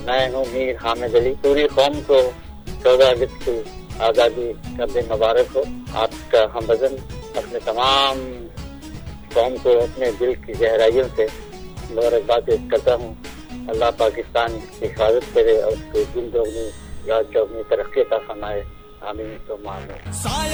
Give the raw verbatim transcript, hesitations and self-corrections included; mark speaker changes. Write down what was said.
Speaker 1: मैं हूँ मीर हामिद अली। पूरी कौम को चौदह अगस्त की आज़ादी का दिन मुबारक हो। आपका हम वजन अपने तमाम कौम को अपने दिल की गहराइयों से मुबारकबाद पेश करता हूँ। अल्लाह पाकिस्तान की हिफाजत करे और उसको दिन दोगुनी या चौगुनी तरक्की अता फरमाए। आमीन। तो आमीन।